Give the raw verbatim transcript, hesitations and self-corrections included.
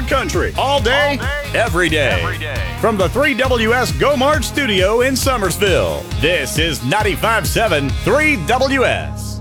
Smart Country. All day, every day. Every day. From the three W S Go Mart studio in Summersville, this is ninety-five point seven three W S.